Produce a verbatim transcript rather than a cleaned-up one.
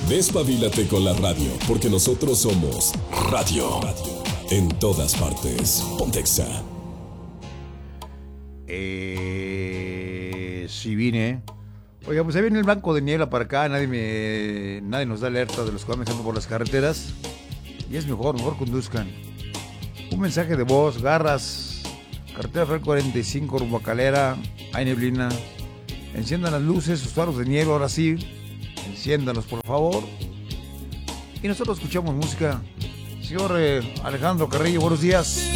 Despabilate con la radio, porque nosotros somos radio. En todas partes. Pontexa. Eh, sí vine. Oiga, pues ahí viene el banco de niebla para acá. Nadie me, nadie nos da alerta de los que van manejando por las carreteras. Y es mejor, mejor conduzcan. Un mensaje de voz, garras. Carretera Federal cuarenta y cinco, rumbo a Calera. Hay neblina. Enciendan las luces, sus faros de niebla, ahora sí. Enciéndanos, por favor. Y nosotros escuchamos música. Señor eh, Alejandro Carrillo, buenos días.